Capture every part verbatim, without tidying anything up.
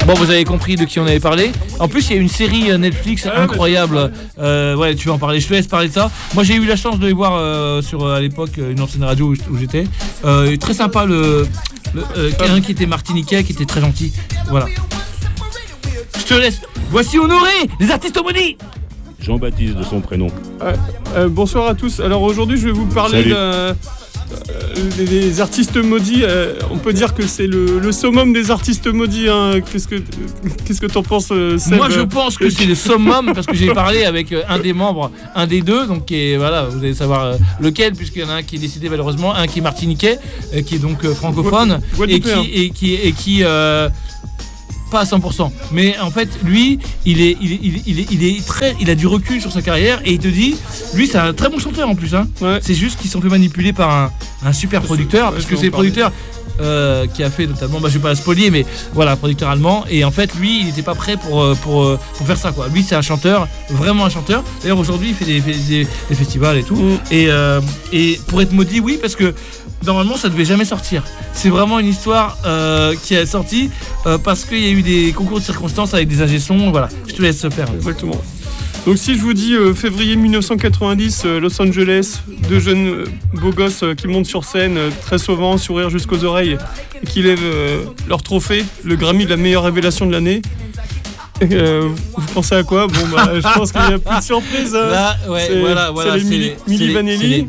Bon, vous avez compris de qui on avait parlé. En plus, il y a une série Netflix incroyable. Euh, ouais, tu vas en parler. Je te laisse parler de ça. Moi, j'ai eu la chance de les voir euh, sur à l'époque une ancienne radio où, où j'étais. Euh, très sympa le, le euh, quelqu'un qui était martiniquais, qui était très gentil. Voilà. Je te laisse. Voici Honoré, les artistes maudits. Jean-Baptiste de son prénom. Euh, euh, bonsoir à tous. Alors aujourd'hui, je vais vous parler de euh, des artistes maudits. Euh, on peut dire que c'est le, le summum des artistes maudits. Hein. Qu'est-ce que qu'est-ce que t'en penses, Seb? Moi, je pense que c'est le summum parce que j'ai parlé avec un des membres, un des deux, donc qui est, voilà, vous allez savoir euh, lequel, puisqu'il y en a un qui est décédé malheureusement, un qui est martiniquais, euh, qui est donc euh, francophone et qui et qui et qui euh, pas à cent pour cent, mais en fait lui il est il est, il est, il est, il est très il a du recul sur sa carrière et il te dit lui c'est un très bon chanteur en plus hein. Ouais. C'est juste qu'ils sont fait manipuler par un, un super producteur ouais, parce que c'est le producteur euh, qui a fait notamment bah je vais pas la spolier mais voilà producteur allemand et en fait lui il n'était pas prêt pour, pour, pour faire ça quoi. Lui c'est un chanteur, vraiment un chanteur. D'ailleurs aujourd'hui il fait des, des, des festivals et tout mm. et, euh, et pour être maudit oui parce que normalement ça devait jamais sortir. C'est vraiment une histoire euh, qui est sortie euh, parce qu'il y a eu des concours de circonstances avec des ingé-sons. Voilà, je te laisse faire. Exactement. Donc si je vous dis euh, février dix-neuf cent quatre-vingt-dix, euh, Los Angeles, deux jeunes euh, beaux gosses euh, qui montent sur scène, euh, très sauvants, sourire jusqu'aux oreilles, et qui lèvent euh, leur trophée, le Grammy de la meilleure révélation de l'année. Euh, vous pensez à quoi? Bon bah je pense qu'il n'y a plus de surprise. Hein. Là, ouais, c'est, voilà, voilà, c'est les Milli Vanilli.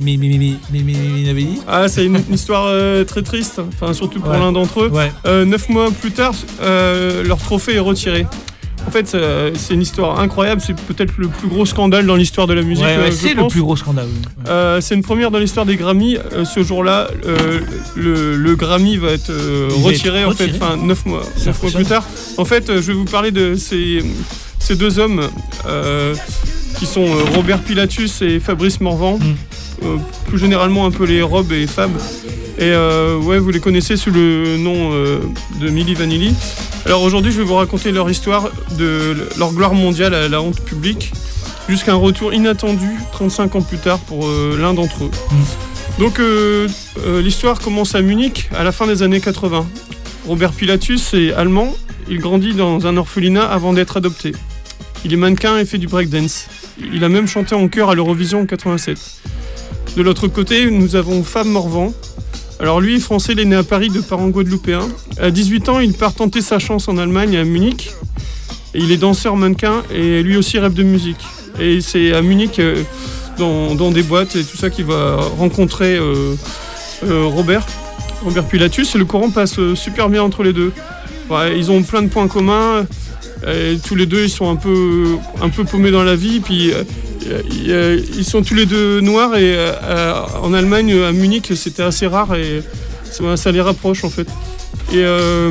Ah, c'est une, une histoire euh, très triste, enfin surtout pour ouais. l'un d'entre eux. Ouais. Euh, neuf mois plus tard, euh, leur trophée est retiré. En fait, euh, c'est une histoire incroyable. C'est peut-être le plus gros scandale dans l'histoire de la musique. Ouais, ouais, euh, c'est le plus gros scandale. Ouais. Euh, c'est une première dans l'histoire des Grammy. Euh, ce jour-là, euh, le, le Grammy va être euh, retiré, en fait, enfin neuf mois, neuf mois plus tard. En fait, euh, je vais vous parler de ces, ces deux hommes euh, qui sont euh, Robert Pilatus et Fabrice Morvan. Mm. Euh, plus généralement appelés Rob et Fab. Et euh, ouais, vous les connaissez sous le nom euh, de Milli Vanilli. Alors aujourd'hui, je vais vous raconter leur histoire, de leur gloire mondiale à la honte publique, jusqu'à un retour inattendu trente-cinq ans plus tard pour euh, l'un d'entre eux. Mmh. Donc euh, euh, l'histoire commence à Munich à la fin des années quatre-vingts. Robert Pilatus est allemand, il grandit dans un orphelinat avant d'être adopté. Il est mannequin et fait du breakdance. Il a même chanté en chœur à l'Eurovision en quatre-vingt-sept. De l'autre côté, nous avons Fab Morvan. Alors lui, français, il est né à Paris de parents guadeloupéens. À dix-huit ans, il part tenter sa chance en Allemagne, à Munich. Et il est danseur mannequin et lui aussi rêve de musique. Et c'est à Munich, euh, dans, dans des boîtes et tout ça, qu'il va rencontrer euh, euh, Robert, Robert Pilatus. Et le courant passe euh, super bien entre les deux. Ouais, ils ont plein de points communs. Et tous les deux, ils sont un peu, un peu paumés dans la vie. Puis euh, ils sont tous les deux noirs et euh, en Allemagne, à Munich, c'était assez rare et ça, ça les rapproche en fait. Et euh,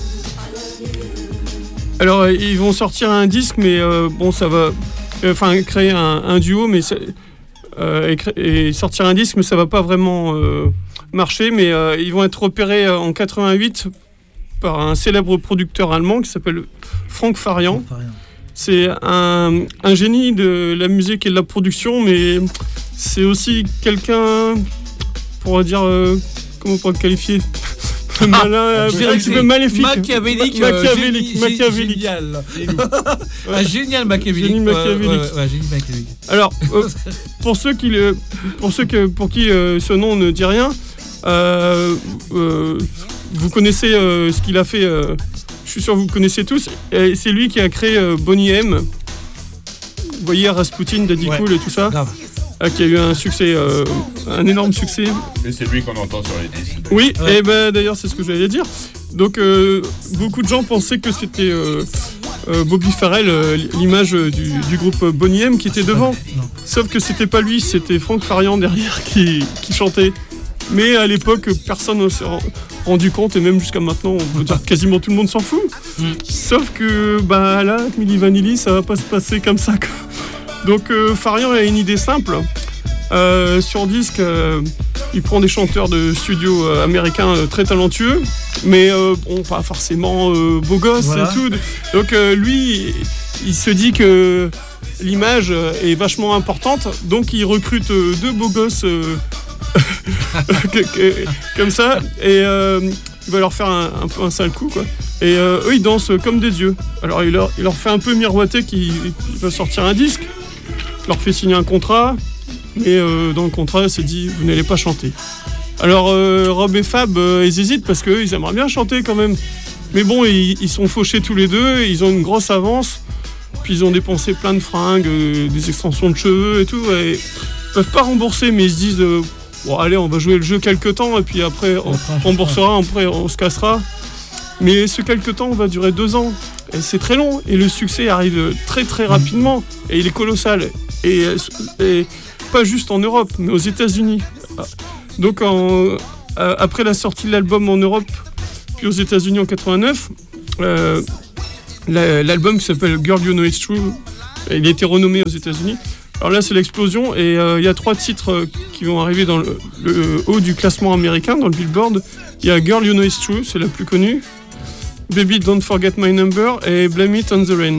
alors, ils vont sortir un disque, mais euh, bon, ça va, enfin, créer un, un duo, mais ça, euh, et, et sortir un disque, mais ça va pas vraiment euh, marcher. Mais euh, ils vont être repérés en quatre-vingt-huit par un célèbre producteur allemand qui s'appelle Frank Farian. C'est un, un génie de la musique et de la production, mais c'est aussi quelqu'un, pour dire, euh, comment on pourrait le qualifier, malin, ah, un petit peu maléfique. Machiavélique. Ma- machiavélique. Euh, machiavélique. Génial. ouais. Un génial machiavélique. Génie machiavélique. Ouais, ouais, ouais, génie machiavélique. Alors, euh, pour ceux, qui, pour, ceux que, pour qui euh, ce nom ne dit rien, euh, euh, vous connaissez euh, ce qu'il a fait. Euh, je suis sûr que vous connaissez tous. Et c'est lui qui a créé euh, Boney M. Vous voyez Rasputin, Daddy ouais, Cool et tout ça. Euh, qui a eu un succès, euh, un énorme succès. Et c'est lui qu'on entend sur les disques. Oui, ouais. Et ben d'ailleurs c'est ce que j'allais dire. Donc euh, beaucoup de gens pensaient que c'était euh, euh, Bobby Farrell, euh, l'image du, du groupe Boney M qui était devant. Non. Sauf que c'était pas lui, c'était Frank Farian derrière qui, qui chantait. Mais à l'époque, personne ne s'est rendu compte, et même jusqu'à maintenant, on peut dire que quasiment tout le monde s'en fout. Mm. Sauf que bah là, avec Milli Vanilli, ça va pas se passer comme ça. Quoi. Donc euh, Farian a une idée simple. Euh, sur disque, euh, il prend des chanteurs de studio euh, américains euh, très talentueux, mais euh, bon, pas forcément euh, beaux gosses voilà. et tout. Donc euh, lui, il se dit que l'image est vachement importante, donc il recrute euh, deux beaux gosses euh, comme ça, et euh, il va leur faire un, un peu un sale coup, quoi. Et euh, eux, ils dansent comme des dieux. Alors, il leur, il leur fait un peu miroiter qu'il, qu'il va sortir un disque. Il leur fait signer un contrat. Mais euh, dans le contrat, c'est dit, vous n'allez pas chanter. Alors, euh, Rob et Fab, euh, ils hésitent parce qu'eux, ils aimeraient bien chanter quand même. Mais bon, ils, ils sont fauchés tous les deux. Ils ont une grosse avance. Puis, ils ont dépensé plein de fringues, euh, des extensions de cheveux et tout. Et ils peuvent pas rembourser, mais ils se disent, euh, bon, allez, on va jouer le jeu quelques temps. Et puis après, on remboursera, après, on se cassera. Mais ce quelques temps va durer deux ans. Et c'est très long. Et le succès arrive très très rapidement. Et il est colossal. Et, et pas juste en Europe, mais aux États-Unis. Donc en, après la sortie de l'album en Europe, puis aux États-Unis en quatre-vingt-neuf, euh, l'album qui s'appelle Girl You Know It's True, il a été renommé aux États-Unis. Alors là, c'est l'explosion. Et il euh, y a trois titres qui vont arriver dans le, le haut du classement américain, dans le Billboard. Il y a Girl You Know It's True, c'est la plus connue. Baby Don't Forget My Number et Blame It on the Rain. Mm.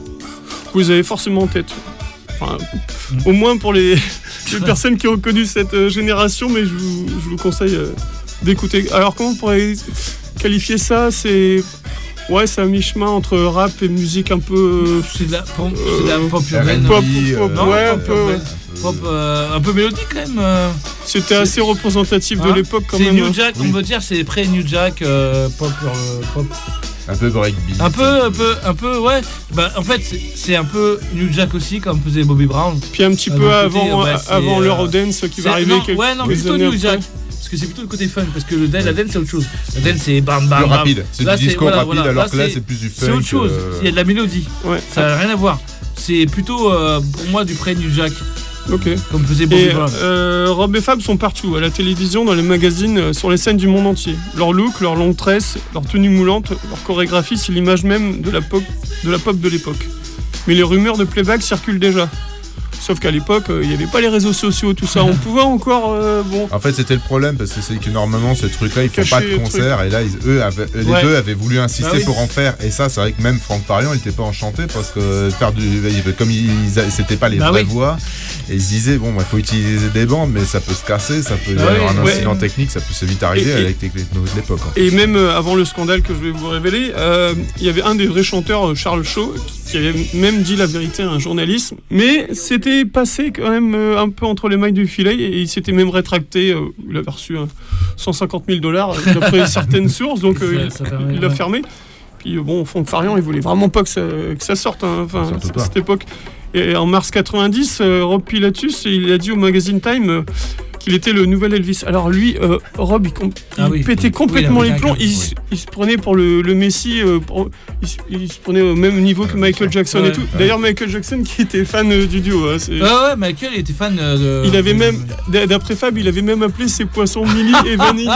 Vous avez forcément en tête. Enfin, mm. Au moins pour les, les personnes qui ont connu cette euh, génération, mais je vous, je vous conseille euh, d'écouter. Alors comment on pourrait qualifier ça? C'est ouais, c'est un mi-chemin entre rap et musique un peu. C'est de la pop, euh, c'est de la pop urbaine. Pop, pop, non, ouais, pop un peu. Ouais. Pop, euh, un peu mélodique quand même. Euh. C'était c'est, assez représentatif hein, de l'époque quand c'est même. C'est New Jack, oui. On peut dire, c'est pré-New Jack, euh, pop, euh, pop. Un peu breakbeat. Un peu, un peu, un peu, ouais. Bah, en fait, c'est, c'est un peu New Jack aussi, comme faisait Bobby Brown. Puis un petit euh, peu avant, côté, bah, avant euh, l'Eurodance qui va arriver. Non, quelques ouais, non, plutôt New Jack. Parce que c'est plutôt le côté fun, parce que le dance, la dance c'est autre chose. La dance c'est bam bam. Plus bam. rapide, c'est là, du disco voilà, rapide, voilà. alors là, que là c'est, c'est plus du funk. C'est autre chose, euh... il y a de la mélodie. Ouais. Ça n'a rien à voir. C'est plutôt euh, pour moi du pré-New Jack. Ok. Comme faisait Bobby Brown. Euh, Rob et Fab sont partout, à la télévision, dans les magazines, euh, sur les scènes du monde entier. Leur look, leur longue tresse, leur tenue moulante, leur chorégraphie, c'est l'image même de la pop de, la pop de l'époque. Mais les rumeurs de playback circulent déjà. Sauf qu'à l'époque, il euh, n'y avait pas les réseaux sociaux, tout ça. On pouvait encore, euh, bon... En fait, c'était le problème, parce que c'est que normalement, ce truc-là, ils font pas de concert. Et là, ils, eux, avaient, les ouais. deux avaient voulu insister bah oui. pour en faire. Et ça, c'est vrai que même Franck Farian, il n'était pas enchanté, parce que faire du, comme ils, c'était pas les bah vraies oui. voix, et ils se disaient, bon, il bah, faut utiliser des bandes, mais ça peut se casser, ça peut y avoir bah oui, un incident ouais. technique, ça peut se vite arriver et, avec les technos de l'époque. Hein. Et même euh, avant le scandale que je vais vous révéler, il euh, y avait un des vrais chanteurs, Charles Shaw, qui avait même dit la vérité à un journaliste. Mais c'était passé quand même euh, un peu entre les mailles du filet et il s'était même rétracté. Euh, il avait reçu euh, cent cinquante mille dollars d'après certaines sources, donc euh, ça, ça permet, il l'a ouais. fermé. Puis euh, bon, Franck Farian, il voulait vraiment pas que ça, que ça sorte, hein, enfin, à cette époque. Et en mars quatre-vingt-dix, euh, Rob Pilatus, il a dit au magazine Time euh, qu'il était le nouvel Elvis. Alors lui, euh, Rob, il, com- ah oui, il pétait oui, complètement oui, les plombs. Il, oui. il se prenait pour le, le Messi. Euh, pour, il, il se prenait au même niveau que Michael Jackson ouais, et tout. Ouais. D'ailleurs, Michael Jackson qui était fan euh, du duo. Hein, c'est... Ouais, ouais, Michael il était fan de... Il avait même, d'après Fab, il avait même appelé ses poissons Mini et Vanille.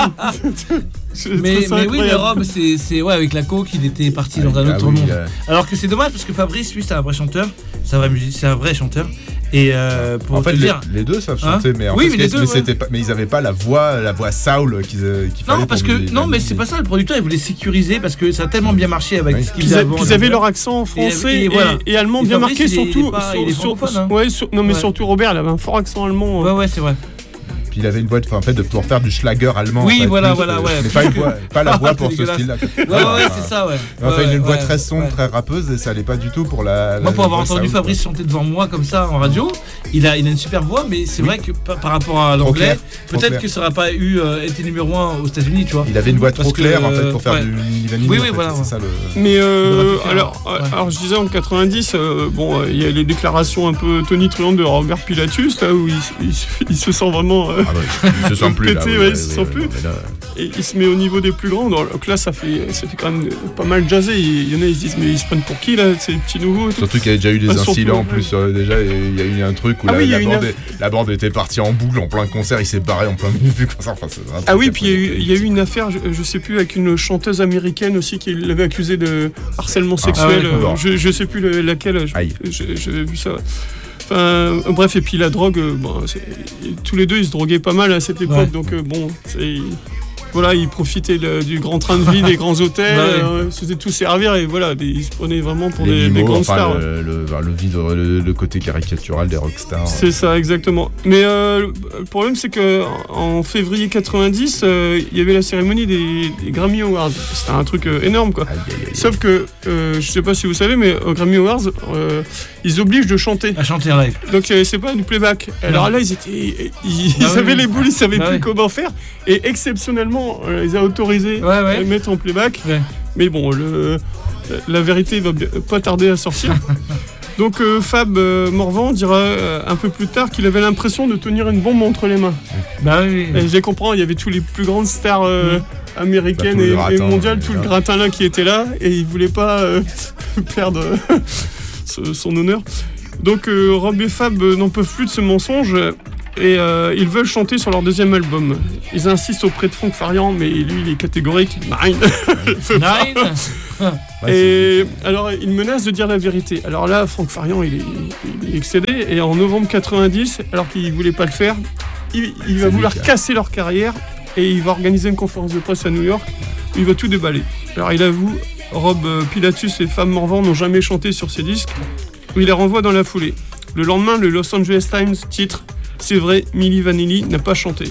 mais, mais oui, mais Rob, c'est, c'est ouais, avec la coke, il était parti dans ah, un autre ah, oui, monde. Euh... Alors que c'est dommage parce que Fabrice, lui, c'est un vrai chanteur. C'est un vrai, music- c'est un vrai chanteur. Et euh, pour en fait, te les, dire, les deux savent chanter, hein mais en oui, fait, mais, les deux, mais, ouais. c'était pas, mais ils avaient pas la voix, la voix soul qu'ils, qu'ils non, fallait. Parce que, non, mais c'est pas ça. Le producteur, il voulait sécuriser parce que ça a tellement bien marché avec oui. ce qu'ils faisaient avant. Ils avaient leur accent français et, et, et, voilà. et allemand et bien Fabrice, marqué, il est, surtout. Il est pas, sur, il est francophone, sur, hein. ouais, sur, non, mais ouais. surtout Robert, il avait un fort accent allemand. Ouais, ouais, c'est vrai. Puis il avait une voix en fait de pouvoir faire du schlager allemand. Oui, en fait, voilà, plus, voilà, euh, ouais. Mais pas, une voix, pas la voix pour ce style-là. Ouais, ouais, c'est ça, ouais. Enfin, une voix très sombre, très rappeuse, et ça allait pas du tout pour la. Moi, pour avoir entendu Fabrice chanter devant moi comme ça en radio, il a, il a une super voix, mais c'est vrai que par rapport à l'anglais, peut-être que ça aurait pas eu été numéro un aux États-Unis, tu vois. Il avait une voix trop claire en fait pour faire du Oui, oui, voilà. C'est ça le. Mais alors, alors je disais en quatre-vingt-dix, bon, il y a les déclarations un peu tonitruantes de Robert Pilatus là où il se sent vraiment. Il se sent plus pété, là, ouais, ouais, il se sent ouais, plus. Ouais, là... Et il se met au niveau des plus grands. Donc là, ça fait, c'était quand même pas mal jazzé. Il y en a, ils se disent, mais ils se prennent pour qui là, ces petits nouveaux? Surtout qu'il y a déjà eu des ah, incidents en plus. Euh, déjà, il y a eu un truc où ah, la, oui, la, bande est, la bande était partie en boucle en plein concert. Il s'est barré en plein milieu du concert. Enfin, c'est ah oui, puis il y, y a eu une affaire, je, je sais plus, avec une chanteuse américaine aussi qui l'avait accusée de harcèlement sexuel. Ah, ouais, je, je sais plus le, laquelle. J'avais vu ça. Enfin, bref, et puis la drogue, bon, tous les deux ils se droguaient pas mal à cette époque, ouais. donc euh, bon, c'est, voilà, ils profitaient le, du grand train de vie, des grands hôtels, bah ouais. euh, se faisaient tout servir et voilà, des, ils se prenaient vraiment pour des, limo, des grandes enfin, stars. Le, le, le, vivre, le, le côté caricatural des rockstars. C'est ça, exactement. Mais euh, le problème, c'est que en février quatre-vingt-dix, euh, il y avait la cérémonie des, des Grammy Awards. C'était un truc euh, énorme, quoi. Aïe, aïe, aïe. Sauf que, euh, je sais pas si vous savez, mais aux Grammy Awards, euh, ils obligent de chanter. À chanter en live. Donc euh, c'est pas du playback. Alors non. là, ils étaient, ils, ils bah avaient oui. les boules, ils savaient bah plus oui. comment faire. Et exceptionnellement, euh, ils ont autorisé ouais, ouais. à mettre en playback. Ouais. Mais bon, le, la vérité va pas tarder à sortir. Donc euh, Fab euh, Morvan dira euh, un peu plus tard qu'il avait l'impression de tenir une bombe entre les mains. Bah oui. Et je comprends, il y avait tous les plus grandes stars euh, mmh. américaines bah, et, gratin, et mondiales, tout le gratin là qui était là, et il voulait pas euh, perdre son honneur. Donc euh, Rob et Fab euh, n'en peuvent plus de ce mensonge. Et euh, ils veulent chanter sur leur deuxième album. Ils insistent auprès de Frank Farian, mais lui, il est catégorique. Nine. Nine. Et alors, il menace de dire la vérité. Alors là, Frank Farian, il est, il est excédé. Et en novembre quatre-vingt-dix, alors qu'il voulait pas le faire, il, il va vouloir casser leur carrière et il va organiser une conférence de presse à New York où il va tout déballer. Alors, il avoue, Rob Pilatus et Fab Morvan n'ont jamais chanté sur ses disques, où il les renvoie dans la foulée. Le lendemain, le Los Angeles Times titre: c'est vrai, Milli Vanilli n'a pas chanté.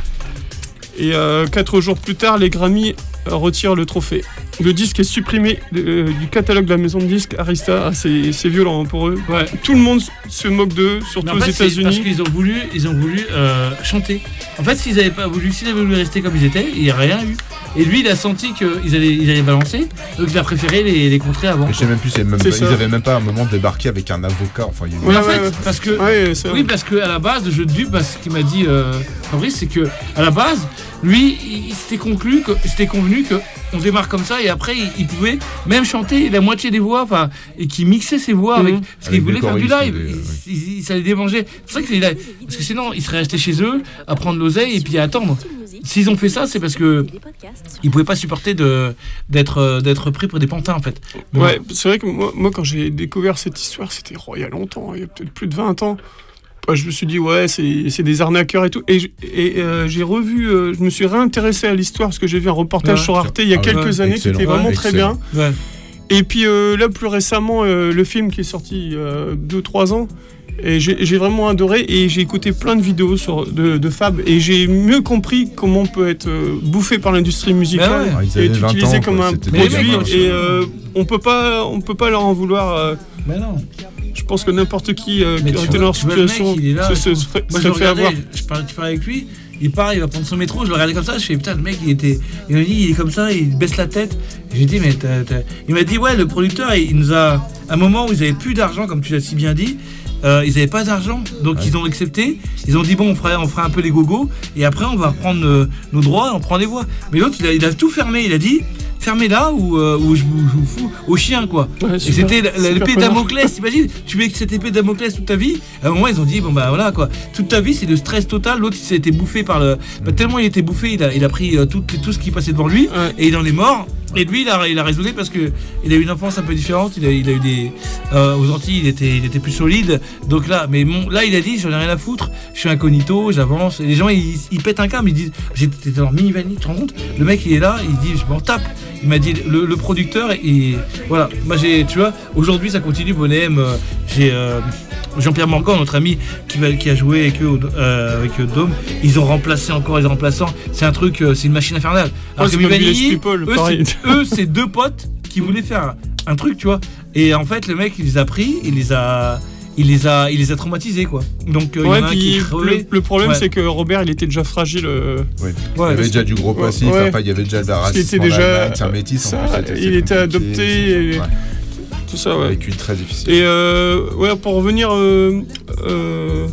Et euh, quatre jours plus tard, les Grammy euh, retirent le trophée. Le disque est supprimé euh, du catalogue de la maison de disques Arista. Ah, c'est, c'est violent pour eux. Ouais. Tout le monde se moque d'eux, surtout aux États-Unis. Parce qu'ils ont voulu, ils ont voulu euh, chanter. En fait, s'ils n'avaient pas voulu, s'ils avaient voulu rester comme ils étaient, il n'y aurait rien eu. Et lui, il a senti qu'ils allaient, ils allaient balancer, donc il a préféré les, les contrer avant. Je sais même plus, c'est même, c'est ils n'avaient même pas à un moment débarqué avec un avocat. Enfin, il y a eu... ouais, en fait, ouais, parce que, ouais, oui, parce que à la base, le jeu de dupe, bah, ce qu'il m'a dit euh, Fabrice, c'est que à la base, lui, il, il s'était conclu, que, c'était convenu que on démarre comme ça, et après, il, il pouvait même chanter la moitié des voix, enfin, et qu'il mixait ses voix avec, mmh. parce avec qu'il voulait faire du live. Des, ouais. il, il, ça les démangeait. C'est pour ça que c'est live, parce que sinon, ils seraient restés chez eux à prendre l'oseille et puis à attendre. S'ils ont fait ça, c'est parce que ils pouvaient pas supporter de d'être d'être pris pour des pantins en fait. Mais ouais, bon. C'est vrai que moi, moi quand j'ai découvert cette histoire, c'était oh, il y a longtemps, il y a peut-être plus de vingt ans. Bah, je me suis dit ouais, c'est c'est des arnaqueurs et tout. Et, et euh, j'ai revu, euh, je me suis réintéressé à l'histoire parce que j'ai vu un reportage ouais, sur Arte il y a ah, quelques ouais, années qui était vraiment ouais, très bien. Ouais. Et puis euh, là plus récemment, euh, le film qui est sorti euh, deux trois ans. Et j'ai, j'ai vraiment adoré et j'ai écouté plein de vidéos sur, de, de Fab et j'ai mieux compris comment on peut être euh, bouffé par l'industrie musicale ouais. et être utilisé ans, comme quoi, un produit et euh, on peut pas on peut pas leur en vouloir. Euh, mais non. Je pense que n'importe qui euh, qui aurait été dans leur situation se, se, se, Moi, se fait avoir. Je parlais, tu parlais avec lui, il part, il va prendre son métro, je le regardais comme ça, je fais putain le mec il était, il m'a dit il est comme ça, il baisse la tête. Et j'ai dit mais t'as, t'as... il m'a dit ouais le producteur il nous a à un moment où ils avaient plus d'argent comme tu l'as si bien dit. Euh, ils n'avaient pas d'argent, donc ouais. ils ont accepté. Ils ont dit bon, on fera, on fera un peu les gogos, et après on va reprendre euh, nos droits, et on prend les voix. Mais l'autre, il a, il a tout fermé. Il a dit fermez là ou, euh, ou je, vous, je vous fous au chien quoi. Ouais, et c'était la, la, l'épée Damoclès. T'imagines, tu mets cette épée Damoclès toute ta vie. À un moment, ils ont dit bon bah voilà quoi. Toute ta vie, c'est le stress total. L'autre, il s'est été bouffé par le. Bah, tellement il était bouffé, il a, il a pris euh, tout, tout ce qui passait devant lui, ouais. et il en est mort. Et lui, il a, il a raisonné parce que il a eu une enfance un peu différente. Il a, il a eu des euh, aux Antilles, il était, il était plus solide. Donc là, mais bon, là, il a dit, j'en ai rien à foutre. Je suis incognito, j'avance. Et les gens, ils, ils pètent un câble. Ils disent, j'étais dans Milli Vanilli, tu te rends compte ? Le mec, il est là, il dit, je m'en tape. Il m'a dit, le, le producteur, et voilà. Moi, j'ai, tu vois, aujourd'hui, ça continue. Bonhomme, euh, j'ai euh, Jean-Pierre Morgan, notre ami, qui, va, qui a joué avec eux, euh, avec eux Dôme. Ils ont remplacé encore les remplaçants. C'est un truc, euh, c'est une machine infernale. Alors oh, que Milli Vanilli, eux, c'est, eux, c'est deux potes qui voulaient faire un truc, tu vois. Et en fait, le mec, il les a pris, il les a, il les a, il les a traumatisés, quoi. Donc, euh, ouais, il y en a un qui le, le problème, ouais. c'est que Robert, il était déjà fragile. Euh... Oui. Ouais, il y avait déjà du gros passif. Ouais. Enfin, il y avait déjà de la racisme. Il était déjà, c'est un métis. Ça, en fait, il était adopté. Et... Ouais. Tout ça, ouais. Vécu très difficile. Et euh, ouais, pour revenir. Euh, euh,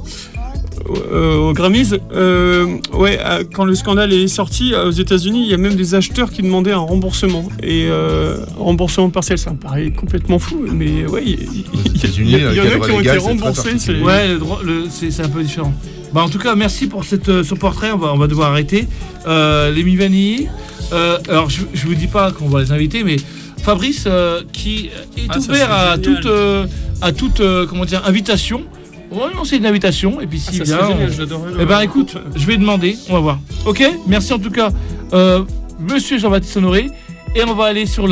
Euh, aux Grammys, euh, ouais, euh, quand le scandale est sorti euh, aux États-Unis, il y a même des acheteurs qui demandaient un remboursement et euh, remboursement partiel, ça me paraît complètement fou, mais ouais, il y, y, y, y, y en a qui ont été remboursés. C'est... Ouais, le droit, le, c'est, c'est un peu différent. Bah, en tout cas, merci pour cette, ce portrait. On va, on va devoir arrêter. Euh, les Milli Vanilli. Euh, alors, je, je vous dis pas qu'on va les inviter, mais Fabrice, euh, qui est ah, ouvert à toute, euh, à toute, euh, comment dire, invitation. Ouais, non, c'est une invitation. Et puis s'il ah, vient. Génial, on... j'adorerais Eh ben écoute, je vais demander, on va voir. Ok, merci en tout cas, euh, monsieur Jean-Baptiste Honoré. Et on va aller sur la